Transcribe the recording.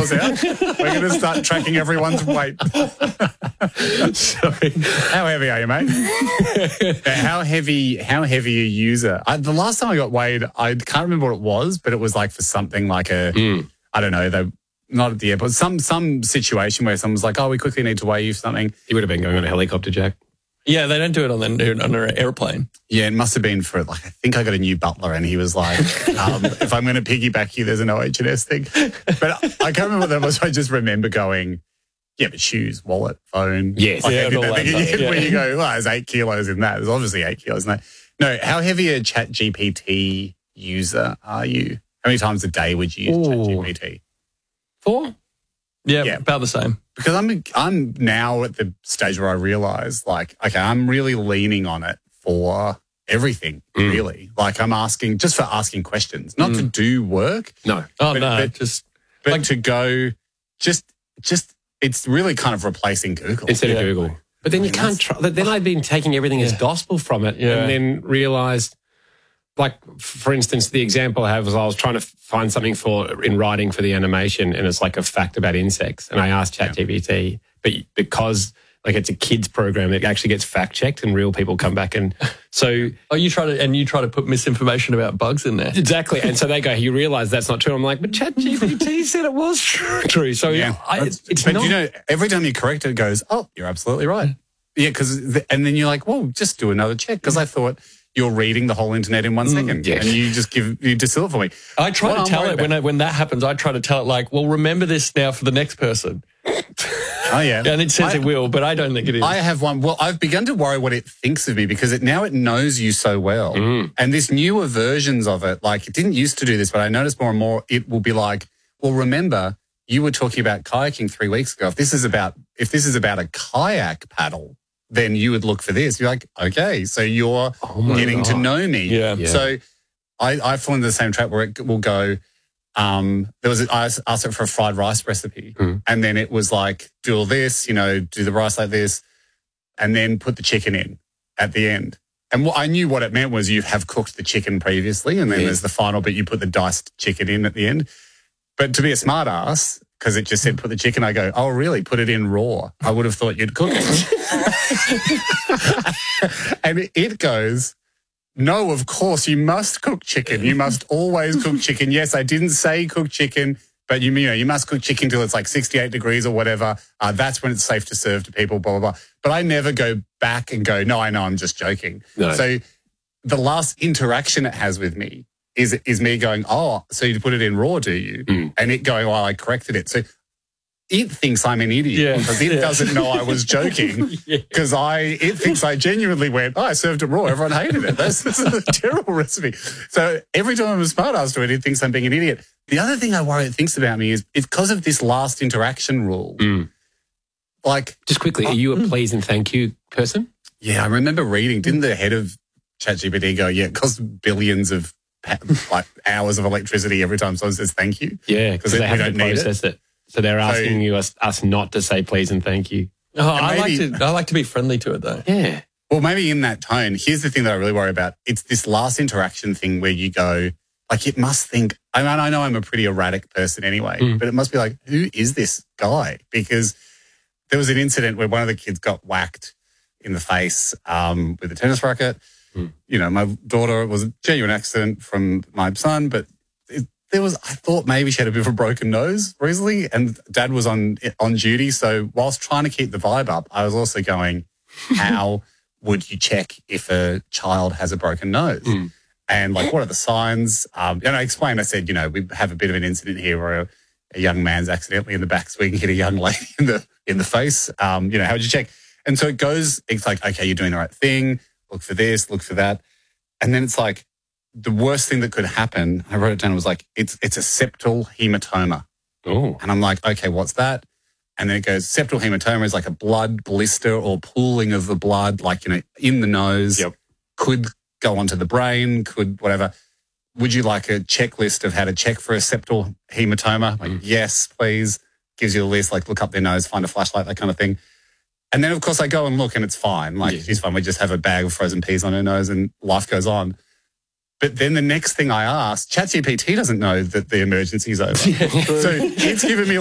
yours out. We're going to start tracking everyone's weight. Sorry. How heavy are you, mate? How heavy a user? The last time I got weighed, I can't remember what it was, but it was like for something like I don't know, not at the airport, some situation where someone's like, oh, we quickly need to weigh you for something. You would have been going on a helicopter, Jack. Yeah, they don't do it on an airplane. Yeah, it must have been for, like, I think I got a new butler and he was like, if I'm going to piggyback you, there's an OH&S thing. But I can't remember what that was. I just remember going, yeah, but shoes, wallet, phone. Yes. Like, Yeah, all that stuff, where you go, well, there's 8 kilos in that. There's obviously 8 kilos in that. No, how heavy a ChatGPT user are you? How many times a day would you use ChatGPT? 4? Yeah, about the same. Because I'm now at the stage where I realise, like, okay, I'm really leaning on it for everything, really. Like, I'm asking, just for asking questions, not to do work. No. Oh, But to go, just it's really kind of replacing Google. Instead of Google. But then you can't try. Then I've been taking everything as gospel from it and then realised, like, for instance, the example I have was I was trying to find something in writing for the animation, and it's like a fact about insects. And I asked ChatGPT, but because like it's a kids program, it actually gets fact checked, and real people come back and so. Oh, you try to put misinformation about bugs in there. Exactly, and so they go, "You realise that's not true." I'm like, "But ChatGPT said it was true." So it's but not. you know, every time you correct it, it goes, "Oh, you're absolutely right." Yeah, and then you're like, "Well, just do another check," because I thought you're reading the whole internet in 1 second, and you distill it for me. I try to tell it when that happens. I try to tell it like, well, remember this now for the next person. Oh yeah, and it says it will, but I don't think it is. I have one. Well, I've begun to worry what it thinks of me because it knows you so well, and this newer versions of it, like it didn't used to do this, but I noticed more and more. It will be like, well, remember you were talking about kayaking 3 weeks ago. If this is about a kayak paddle, then you would look for this. You're like, okay, so you're getting to know me. Yeah. So I fall into the same trap where it will go, I asked it for a fried rice recipe, and then it was like, do all this, do the rice like this, and then put the chicken in at the end. And I knew what it meant was you have cooked the chicken previously, and then there's the final bit, you put the diced chicken in at the end. But to be a smart ass, because it just said put the chicken, I go, oh, really? Put it in raw. I would have thought you'd cook it. And it goes, no, of course, you must cook chicken. You must always cook chicken. Yes, I didn't say cook chicken, but you must cook chicken till it's like 68 degrees or whatever. That's when it's safe to serve to people, blah, blah, blah. But I never go back and go, no, I know, I'm just joking. No. So the last interaction it has with me is me going, oh, so you put it in raw, do you? And it going, well, I corrected it. So it thinks I'm an idiot because it doesn't know I was joking because it thinks I genuinely went, oh, I served it raw. Everyone hated it. This is a terrible recipe. So every time I'm a smart ass to it, it thinks I'm being an idiot. The other thing I worry it thinks about me is because of this last interaction rule. Like, just quickly, are you a please and thank you person? Yeah, I remember reading, didn't the head of ChatGPT go, it costs billions of like hours of electricity every time someone says thank you? Yeah, because they have to process it. So they're asking us not to say please and thank you. Oh, I like to be friendly to it though. Yeah. Well, maybe in that tone, here's the thing that I really worry about. It's this last interaction thing where you go, like it must think, I know I'm a pretty erratic person anyway, but it must be like, who is this guy? Because there was an incident where one of the kids got whacked in the face with a tennis racket. My daughter, it was a genuine accident from my son, but I thought maybe she had a bit of a broken nose recently, and Dad was on duty. So whilst trying to keep the vibe up, I was also going, how would you check if a child has a broken nose? And like, what are the signs? And I explained, I said, we have a bit of an incident here where a young man's accidentally in the backswing hit a young lady in the face. How would you check? And so it's like, okay, you're doing the right thing. Look for this, look for that. And then it's like, the worst thing that could happen, I wrote it down, it was like, it's a septal hematoma. Oh. And I'm like, okay, what's that? And then it goes, septal hematoma is like a blood blister or pooling of the blood, like, in the nose. Yep. Could go onto the brain, could whatever. Would you like a checklist of how to check for a septal hematoma? Like, yes, please. Gives you a list, like look up their nose, find a flashlight, that kind of thing. And then, of course, I go and look and it's fine. Like, she's fine. We just have a bag of frozen peas on her nose and life goes on. But then the next thing I ask, ChatGPT doesn't know that the emergency's over. So it's given me